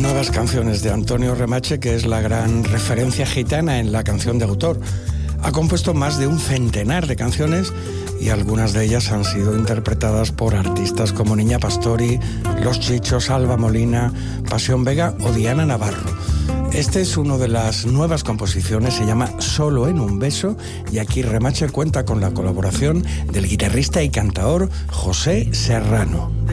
nuevas canciones de Antonio Remache, que es la gran referencia gitana en la canción de autor. Ha compuesto más de un centenar de canciones y algunas de ellas han sido interpretadas por artistas como Niña Pastori, Los Chichos, Alba Molina, Pasión Vega o Diana Navarro. Este es una de las nuevas composiciones, se llama Solo en un beso, y aquí Remache cuenta con la colaboración del guitarrista y cantador José Serrano.